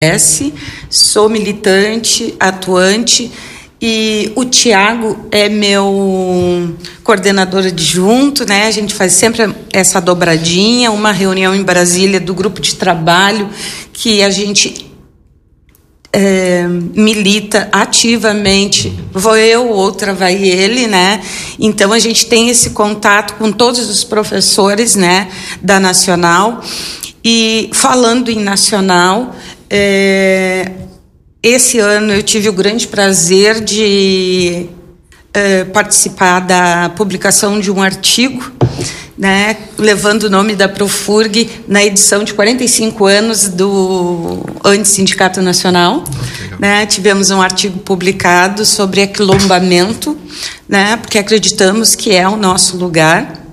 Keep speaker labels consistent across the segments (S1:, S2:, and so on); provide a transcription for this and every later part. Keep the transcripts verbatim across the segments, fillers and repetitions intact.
S1: Sou militante, atuante, e o Tiago é meu coordenador adjunto, né? A gente faz sempre essa dobradinha, uma reunião em Brasília do grupo de trabalho que a gente é, milita ativamente. Vou eu, outra vai ele, né? Então a gente tem esse contato com todos os professores, né, da Nacional. E falando em Nacional, é, esse ano eu tive o grande prazer de eh, participar da publicação de um artigo, né, levando o nome da Profurg na edição de quarenta e cinco anos do Antissindicato Nacional. Né, tivemos um artigo publicado sobre aquilombamento, né, porque acreditamos que é o nosso lugar.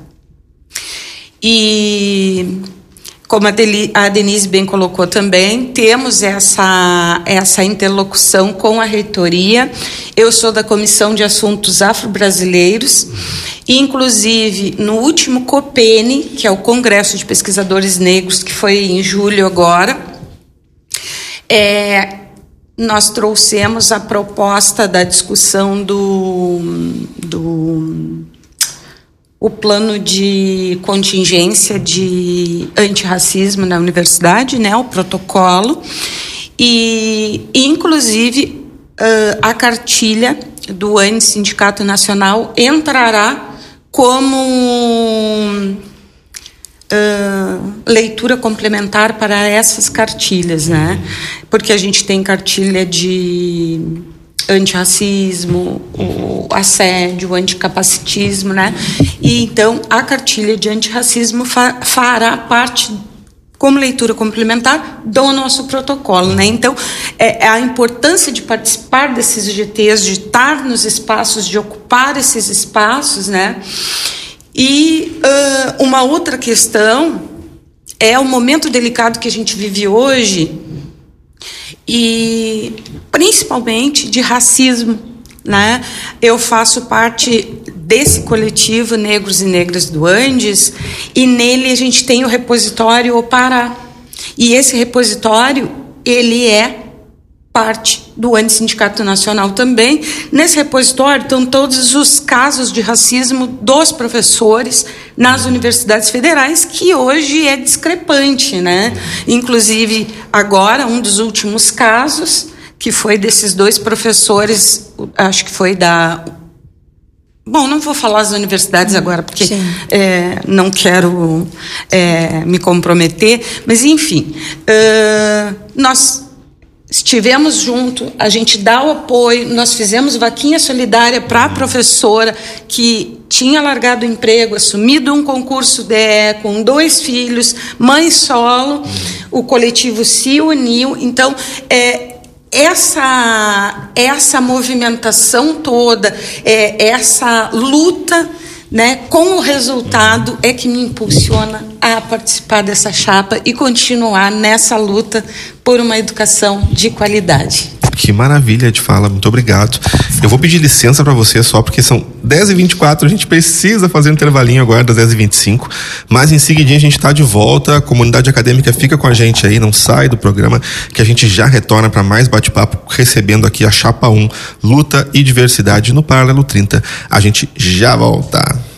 S1: E... como a Denise bem colocou também, temos essa, essa interlocução com a reitoria. Eu sou da Comissão de Assuntos Afro-Brasileiros, e inclusive no último COPENE, que é o Congresso de Pesquisadores Negros, que foi em julho agora, é, nós trouxemos a proposta da discussão do... do o plano de contingência de antirracismo na universidade, né, o protocolo, e, inclusive, uh, a cartilha do Antissindicato Nacional entrará como uh, leitura complementar para essas cartilhas, né, porque a gente tem cartilha de antirracismo, o assédio, o anticapacitismo, né? E então a cartilha de antirracismo fa- fará parte como leitura complementar do nosso protocolo, né? Então, é, a importância de participar desses G Tês, de estar nos espaços, de ocupar esses espaços, né? E uh, uma outra questão é o momento delicado que a gente vive hoje, e principalmente de racismo, né? Eu faço parte desse coletivo Negros e Negras do Andes, e nele a gente tem o repositório O Pará, e esse repositório ele é parte do Antissindicato Nacional também. Nesse repositório estão todos os casos de racismo dos professores nas universidades federais, que hoje é discrepante, né? Inclusive, agora, um dos últimos casos, que foi desses dois professores, acho que foi da... Bom, não vou falar as universidades agora, porque é, não quero é, me comprometer, mas, enfim, uh, nós... estivemos junto, a gente dá o apoio, nós fizemos vaquinha solidária para a professora que tinha largado o emprego, assumido um concurso D E com dois filhos, mãe solo, o coletivo se uniu. Então, é, essa, essa movimentação toda, é, essa luta, né, com o resultado é que me impulsiona a participar dessa chapa e continuar nessa luta por uma educação de qualidade.
S2: Que maravilha de fala, muito obrigado. Eu vou pedir licença para você só porque são dez e vinte e quatro, a gente precisa fazer um intervalinho agora das dez e vinte e cinco, mas em seguidinha a gente está de volta, a comunidade acadêmica fica com a gente aí, não sai do programa, que a gente já retorna para mais bate-papo, recebendo aqui a Chapa um, Luta e Diversidade no Paralelo trinta. A gente já volta.